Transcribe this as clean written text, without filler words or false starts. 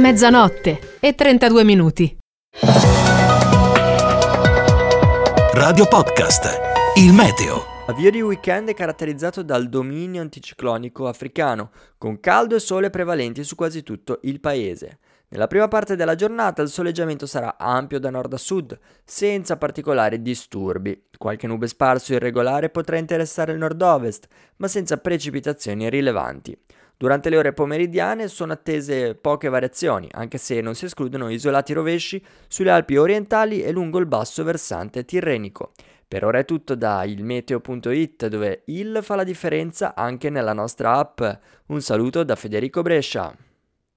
mezzanotte e 32 minuti. Radio Podcast, il meteo. L'avvio di weekend è caratterizzato dal dominio anticiclonico africano, con caldo e sole prevalenti su quasi tutto il paese. Nella prima parte della giornata il soleggiamento sarà ampio da nord a sud, senza particolari disturbi. Qualche nube sparso irregolare potrà interessare il nord-ovest, ma senza precipitazioni rilevanti. Durante le ore pomeridiane sono attese poche variazioni, anche se non si escludono isolati rovesci sulle Alpi orientali e lungo il basso versante tirrenico. Per ora è tutto da ilmeteo.it, dove il fa la differenza anche nella nostra app. Un saluto da Federico Brescia.